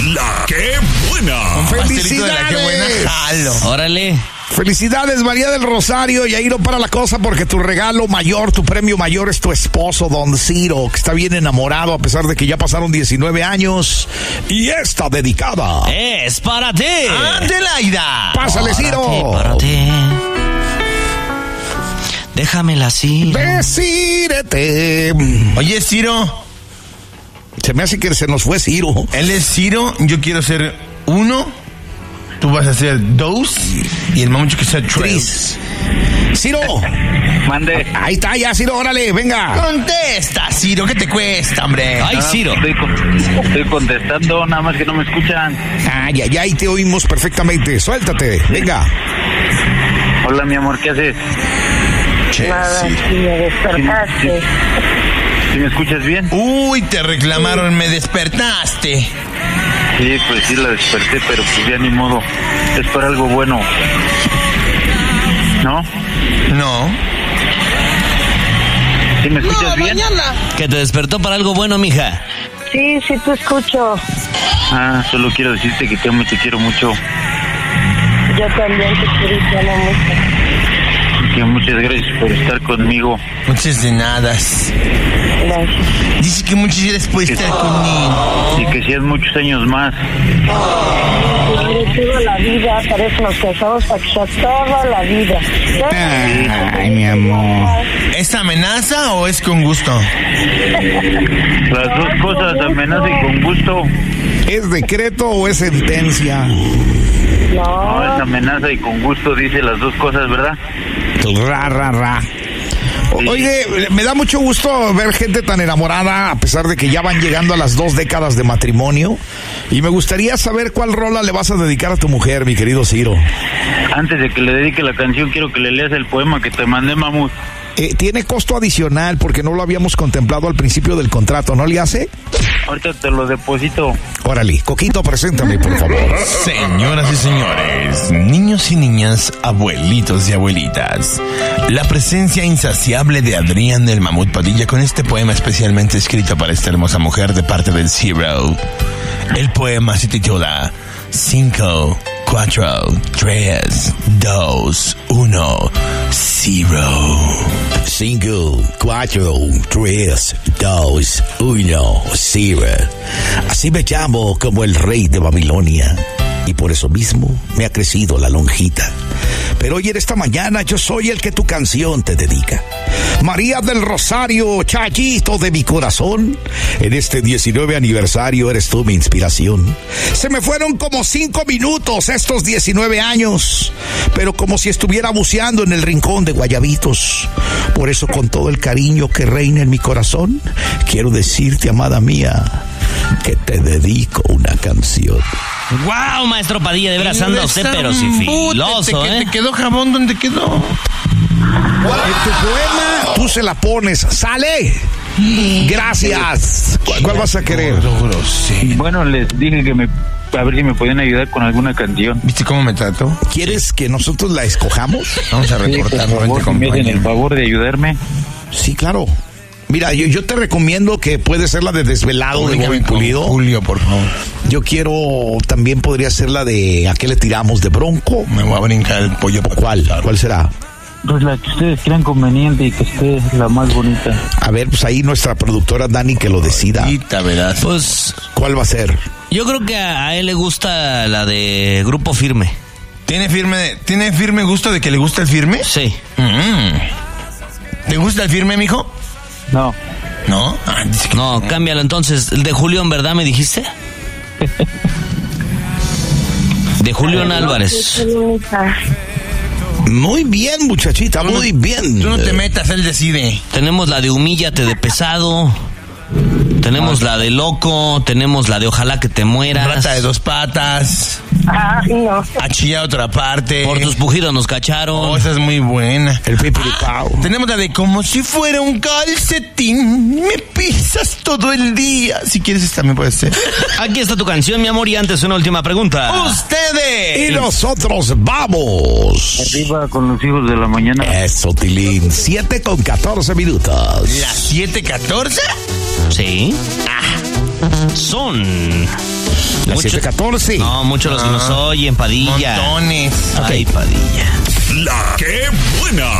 La ¡Qué Buena! ¡Felicidades! ¡Qué buena! ¡Jalo! Órale. Felicidades, María del Rosario, y ahí no para la cosa porque tu regalo mayor, tu premio mayor es tu esposo, Don Ciro, que está bien enamorado a pesar de que ya pasaron 19 años y está dedicada. Es para ti. ¡Adelaida! Pásale, Ciro. Para ti. Déjamela así. Decírete. Oye, Ciro. Se me hace que se nos fue Ciro. Él es Ciro, yo quiero ser 1. Tú vas a ser 2 y el mamucho que sea 3. Ciro. Mande. Ahí está ya, Ciro, órale, venga. Contesta, Ciro, ¿qué te cuesta, hombre? Ay, Ciro. Estoy contestando, nada más que no me escuchan. Ay, ay, ay, te oímos perfectamente. Suéltate, venga. Hola, mi amor, ¿qué haces? Nada, si me despertaste. ¿Sí me escuchas bien? Uy, te reclamaron, me despertaste. Sí, pues sí la desperté, pero pues ya ni modo. Es para algo bueno. ¿No? No. ¿Sí me escuchas bien? Que te despertó para algo bueno, mija. Sí, sí te escucho. Ah, solo quiero decirte que te amo y te quiero mucho. Yo también te quiero y te amo mucho. Que muchas gracias por estar conmigo. Muchas de nada. Gracias. Dice que muchas gracias por estar conmigo. Y que sean muchos años más. Sobre toda la vida, para eso nos casamos, para que sea toda la vida. Ay, mi amor. ¿Es amenaza o es con gusto? Las dos cosas, amenaza y con gusto. ¿Es decreto o es sentencia? No, es No, amenaza y con gusto, dice las dos cosas, ¿verdad? Ra, ra, ra. Oye, me da mucho gusto ver gente tan enamorada a pesar de que ya van llegando a las 2 décadas de matrimonio. Y me gustaría saber cuál rola le vas a dedicar a tu mujer, mi querido Ciro. Antes de que le dedique la canción, quiero que le leas el poema que te mandé, mamut. Tiene costo adicional porque no lo habíamos contemplado al principio del contrato, ¿no le hace? Ahorita te lo deposito. Órale, Coquito, preséntame, por favor. Señoras y señores, niños y niñas, abuelitos y abuelitas, la presencia insaciable de Adrián del Mamut Padilla con este poema especialmente escrito para esta hermosa mujer de parte del Ciro. El poema se titula 5, 4, 3, 2, 1, 0. 5, 4, 3, 2, 1, 0. Así me llamo como el rey de Babilonia, y por eso mismo me ha crecido la lonjita. Pero hoy en esta mañana yo soy el que tu canción te dedica. María del Rosario, chayito de mi corazón, en este 19 aniversario eres tú mi inspiración. Se me fueron como 5 minutos estos 19 años, pero como si estuviera buceando en el rincón de Guayabitos. Por eso, con todo el cariño que reina en mi corazón, quiero decirte, amada mía, que te dedico una canción. ¡Wow, maestro Padilla! De veras anda usted, pero sí filoso, ¿eh? ¿Te quedó jabón? ¿Dónde quedó? En tu poema tú se la pones. ¡Sale! Gracias. ¿Cuál vas a querer? Sí. Bueno, les dije que a ver si me podían ayudar con alguna canción. ¿Viste cómo me trato? ¿Quieres que nosotros la escojamos? Vamos a Sí, por recortarlo, favor, vente, me hacen el compañero. favor de ayudarme. Sí, claro. Mira, yo te recomiendo que puede ser la de Desvelado de Bobby Pulido. Julio, por favor. Yo quiero, también podría ser la de ¿A qué le tiramos? De Bronco. Me voy a brincar el pollo. ¿Cuál será? Pues la que ustedes crean conveniente y que esté la más bonita. A ver, pues ahí nuestra productora Dani que lo decida. Ahorita verás. Pues ¿Cuál va a ser? yo creo que a él le gusta la de Grupo Firme. ¿Tiene firme gusto de que le gusta el firme? Sí. ¿Te gusta el firme, mijo? No, ¿No? Ah, dice que No, cámbialo entonces. El de Julián, ¿verdad? ¿Me dijiste? De Julián Álvarez. Muy bien, muchachita, muy bien. tú no te metas, él decide. Tenemos la de Humíllate de Pesado. Tenemos la de Loco. Tenemos la de Ojalá que te mueras. Rata de 2 patas. Ah, no. Achilla otra parte. Por tus pujidos nos cacharon. Oh, esa es muy buena. El pipiripao. Tenemos la de como si fuera un calcetín. Me pisas todo el día. Si quieres, esta también puede ser. Aquí está tu canción, mi amor, y antes una última pregunta. ¡Ustedes! Y nosotros vamos. arriba con los hijos de la mañana. Eso, Tilín. 7:14 minutos. ¿Las 7:14? Sí. Son Las 7:14. No, muchos los que nos oyen, Padilla. Montones. Ay, Padilla. La que buena.